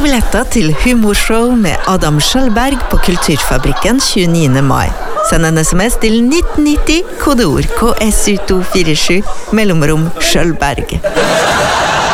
billetter til humorshow med Adam Skjølberg på Kulturfabrikken 29. mai. Send en sms til 1990, kodeord KSU247, mellomrom Skjølberg.